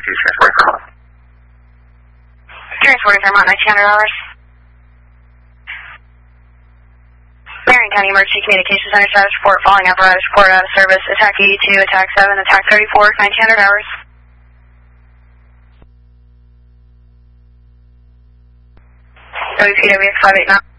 Transporting Fairmont, 1900 hours. Marion County Emergency Communications Center status report, following apparatus report out of service. Attack 82, attack 7, attack 34, 1900 hours. WPWX 589.